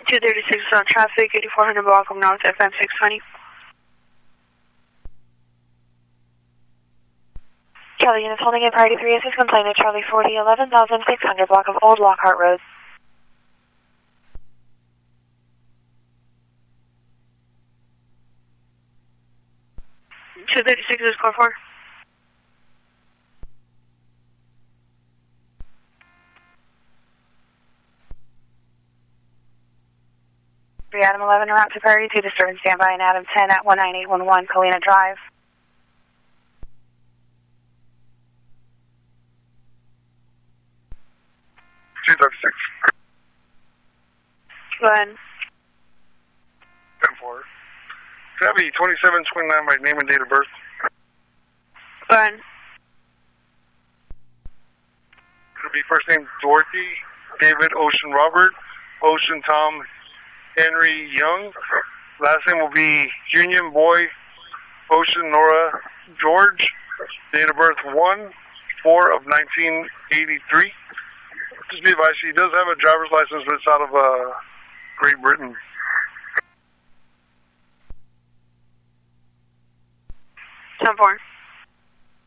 236 on traffic, 8400 Welcome North, FM 620. Charlie units holding in priority 3 assist complainant, Charlie 40, 11,600 block of Old Lockhart Road. Two 36 is core 4. Adam 11 route to priority 2 disturbance standby and Adam 10 at 19811 Colina Drive. Go ahead. 10-4. Tabby 2729 by name and date of birth. Go ahead. It'll be first name Dorothy, David Ocean Robert, Ocean Tom Henry Young. Last name will be Union Boy, Ocean Nora George. Date of birth 1/4 of 1983. Just be advised, she does have a driver's license, but it's out of Great Britain. 10-4.